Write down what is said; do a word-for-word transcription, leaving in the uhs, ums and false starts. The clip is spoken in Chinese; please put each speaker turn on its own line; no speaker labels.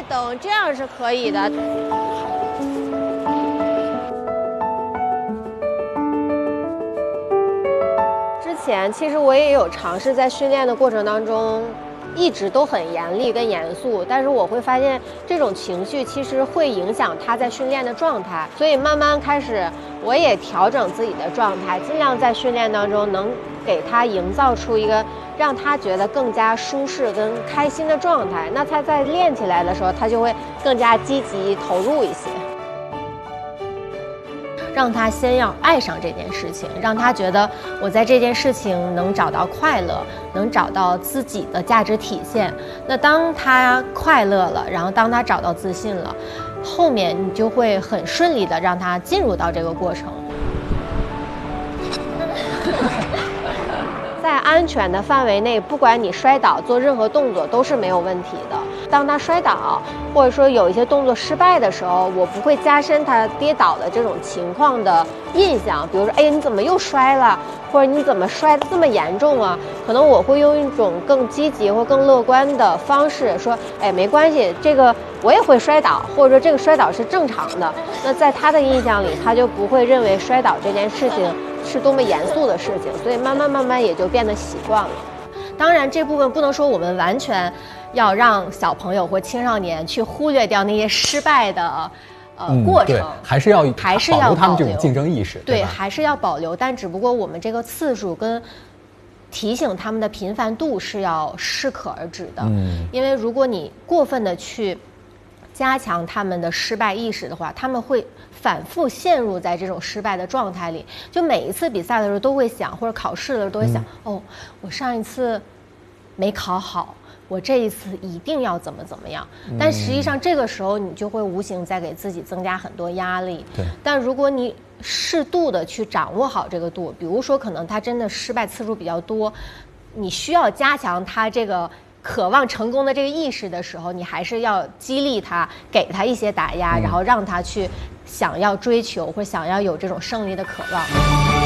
等，这样是可以的。之前其实我也有尝试在训练的过程当中，一直都很严厉跟严肃，但是我会发现这种情绪其实会影响他在训练的状态，所以慢慢开始我也调整自己的状态，尽量在训练当中能给他营造出一个让他觉得更加舒适跟开心的状态，那他在练起来的时候他就会更加积极投入一些。让他先要爱上这件事情，让他觉得我在这件事情能找到快乐，能找到自己的价值体现。那当他快乐了，然后当他找到自信了，后面你就会很顺利的让他进入到这个过程。在安全的范围内，不管你摔倒做任何动作都是没有问题的。当他摔倒或者说有一些动作失败的时候，我不会加深他跌倒的这种情况的印象，比如说哎你怎么又摔了，或者你怎么摔得这么严重啊，可能我会用一种更积极或更乐观的方式说，哎没关系，这个我也会摔倒，或者说这个摔倒是正常的。那在他的印象里，他就不会认为摔倒这件事情是多么严肃的事情，所以慢慢慢慢也就变得习惯了。当然这部分不能说我们完全要让小朋友或青少年去忽略掉那些失败的呃、嗯、过程，
还是要
还是要
保留他们这种竞争意识，
对，还是要保留，但只不过我们这个次数跟提醒他们的频繁度是要适可而止的。嗯，因为如果你过分的去加强他们的失败意识的话，他们会反复陷入在这种失败的状态里，就每一次比赛的时候都会想，或者考试的时候都会想、嗯、哦我上一次没考好，我这一次一定要怎么怎么样，但实际上这个时候你就会无形在给自己增加很多压力。对，但如果你适度的去掌握好这个度，比如说可能他真的失败次数比较多，你需要加强他这个渴望成功的这个意识的时候，你还是要激励他，给他一些打压、嗯、然后让他去想要追求或想要有这种胜利的渴望。